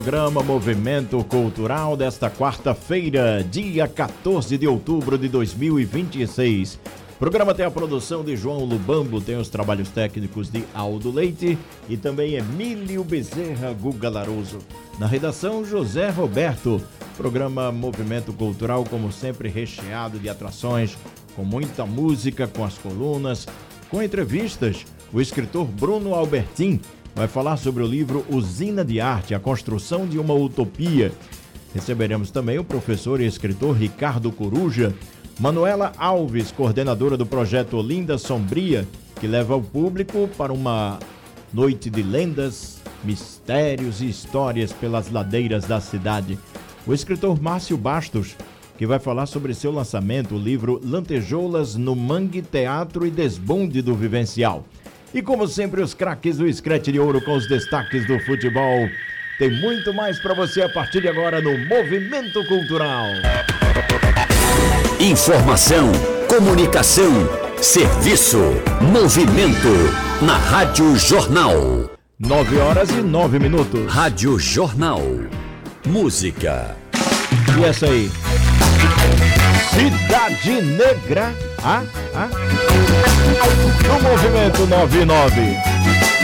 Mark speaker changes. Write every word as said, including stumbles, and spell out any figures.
Speaker 1: Programa Movimento Cultural desta quarta-feira, dia quatorze de outubro de dois mil e vinte e seis. O programa tem a produção de João Lubambo, tem os trabalhos técnicos de Aldo Leite e também Emílio Bezerra Guga Laroso. Na redação, José Roberto. Programa Movimento Cultural, como sempre, recheado de atrações, com muita música, com as colunas, com entrevistas. O escritor Bruno Albertin vai falar sobre o livro Usina de Arte, a construção de uma utopia. Receberemos também o professor e escritor Ricardo Coruja, Manuela Alves, coordenadora do projeto Olinda Sombria, que leva o público para uma noite de lendas, mistérios e histórias pelas ladeiras da cidade. O escritor Márcio Bastos, que vai falar sobre seu lançamento, o livro Lantejoulas no Mangue, Teatro e Desbonde do Vivencial. E como sempre, os craques do Scratch de Ouro com os destaques do futebol. Tem muito mais para você a partir de agora no Movimento Cultural.
Speaker 2: Informação, comunicação, serviço, movimento na Rádio Jornal.
Speaker 1: Nove horas e nove minutos.
Speaker 2: Rádio Jornal. Música.
Speaker 1: E essa aí? Cidade Negra. Ah, ah. No Movimento noventa e nove.